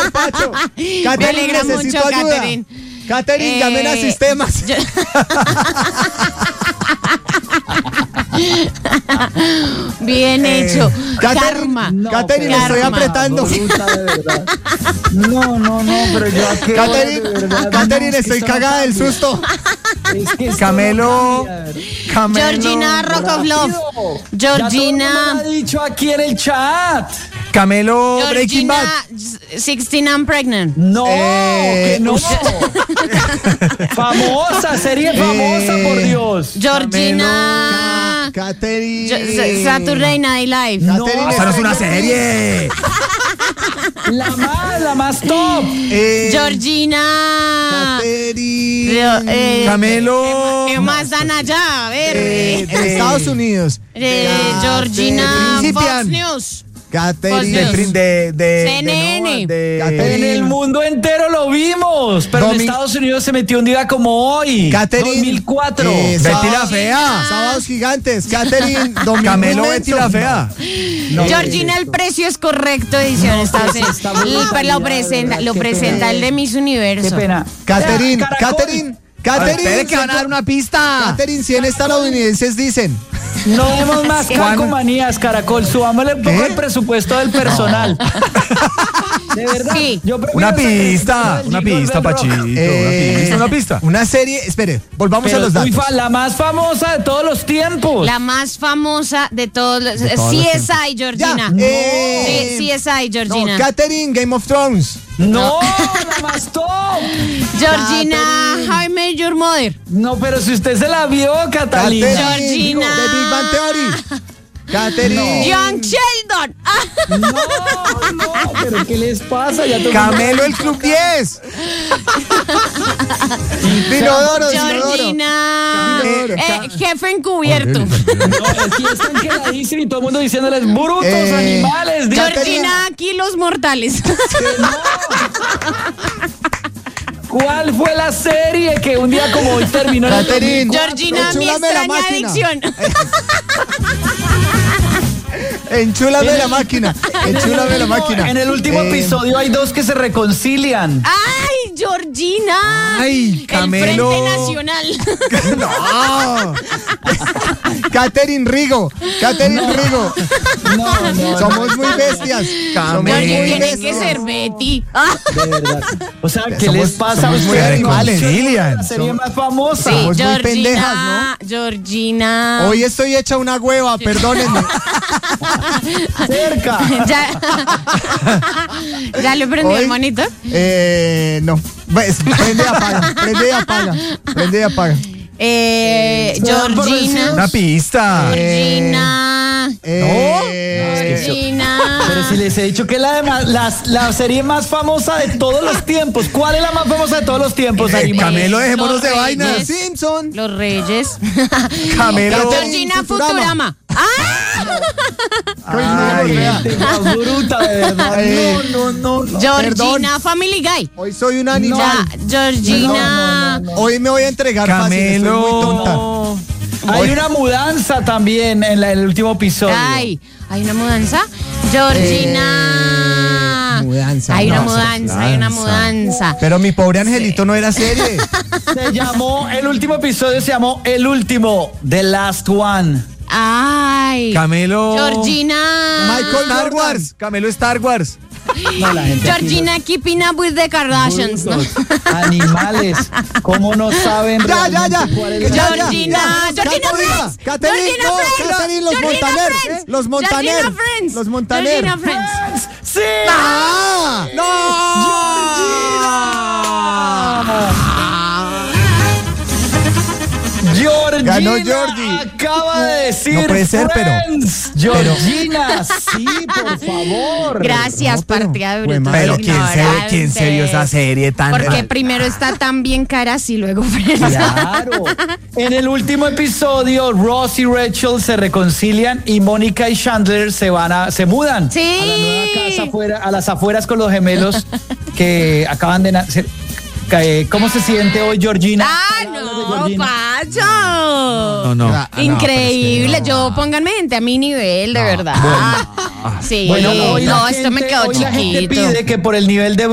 Pacho. Me Katherine, alegra mucho, necesito ayuda. Katherine. Katherine, llamen a sistemas. Bien hecho. Katherine, Karma. Katherine, le estoy Karma. apretando. Bruta, de verdad. No, pero yo a qué hora, de Katherine, verdad, Katherine, no, es que estoy esto no cagada del cambia. susto. Es que esto Camelo. no cambia. Georgina Rock of Love. Ya todo el mundo Georgina. lo ha dicho aquí en el chat. Camelo Breaking Georgina, Bad. 16 I'm pregnant. No, que no. ush. Famosa, serie famosa, por Dios. Georgina. Katherine. Saturday Night Live. No, Esa no es una serie. La más top. Georgina. Katherine. Camelo. ¿Qué más dan allá? A ver. De Estados Unidos. Georgina Fox Principian. News. Katherine. CNN. En el mundo entero lo vimos, pero en Estados Unidos se metió un día como hoy. Katherine. 2004. Betty la Fea. Sábados gigantes. Katherine. Domingo Camelo Inmenso. Betty la Fea. Georgina, el precio es correcto, edición Estados Unidos. está brutal, Lo presenta, qué lo presenta pena. el de Miss Universo. Qué pena. Katherine. Caracol. Katherine. Espere que van a dar una pista. Katherine, 100 estadounidenses dicen. No demos más calcomanías, Caracol. Subámosle un poco ¿Qué? el presupuesto del personal. De verdad. Sí. Yo prefiero Una ese pista, del una jingle pista, del rock. Pachito. Una pista. Una serie. Espere, volvamos Pero a los datos. la más famosa de todos los tiempos. La más famosa de todos los. todos los CSI, Georgina. Ya. Sí, CSI, Georgina. No, Katherine, Game of Thrones. No, la más top. Georgina, Katherine. How I Met Your Mother. No, pero si usted se la vio, Catalina. Georgina. The Big Bang Theory. Katherine. Young Sheldon. No, pero ¿qué les pasa? Ya todo- Camelo el Club 10. Dinodoro. Georgina. Dinodoro. Jefe encubierto. No, aquí están que la dicen y todo el mundo diciéndoles brutos, animales. Georgina, aquí los mortales. ¿Cuál fue la serie que un día como hoy terminó en el Katherine. 2004? Georgina, mi Enchúlame la extraña máquina. adicción. Enchúlame la máquina. Enchúlame la máquina. En el último episodio hay dos que se reconcilian. ¡Ay, Georgina! Ay, Camelo. El Frente Nacional. No. Katherine Rigo. Katherine Rigo. No, Somos muy bestias. Somos Georgina muy tiene bestias. que ser Betty. Ah, de verdad. O sea, ¿qué Somos- les pasa a somos muy ustedes? animales. La serie más famosa. sí, Somos muy Georgina. pendejas, Georgina. Hoy estoy hecha una hueva, perdónenme. Cerca. ¿Ya le prendió Hoy- el monitor? No. Pues, prende y apaga. Prende y apaga. Prende y apaga. Georgina. Una pista. Georgina. Georgina. Pero si les he dicho que es la serie más famosa de todos los tiempos. ¿Cuál es la más famosa de todos los tiempos, animal? Camelo, dejémonos Los de Reyes. vainas. Simpson. Los Reyes. Camelo. Georgina Futurama. Ay, gente más bruta, de verdad. No. Georgina Family Guy. Hoy soy un animal. Georgina. Hoy me voy a entregar fácil. Estoy muy tonta. Hay una mudanza también en el último episodio. Ay, ¿hay una mudanza? Georgina. Mudanza. Hay una No, mudanza, hay una mudanza. Pero mi pobre angelito no era serie. El último episodio se llamó El Último, The Last One. Ay. Camelo. Georgina. Michael Star Jordan. Wars. Camelo Star Wars. No, la gente aquí Georgina keeping up with the Kardashians, ¿no? Animales, ¿cómo no saben Ya. realmente cuál es la- Georgina Friends. Katherine, Georgina no, Friends. Katherine, los Georgina Montaner. Friends. Los Montaner. Georgina Friends. Los Montaner. Georgina Friends. ¡Sí! ¡Ah! Georgina Ganó Georgie. acaba de decir No puede ser, Friends. Georgina, sí, por favor. Gracias, No, pero, partida de güey, brutos Pero ignorantes. ¿quién se vio esa serie tan Porque rara? primero está tan bien caras y luego Friends. Claro. En el último episodio, Ross y Rachel se reconcilian y Mónica y Chandler se mudan Sí. a la nueva casa a las afueras con los gemelos que acaban de nacer. ¿Cómo se siente hoy, Georgina? ¡Ah, no, Pacho! No. Increíble. Yo, pónganme gente a mi nivel, de verdad. Sí. Bueno, hoy la no, esto me gente- quedó hoy la gente chiquito. pide que por el nivel de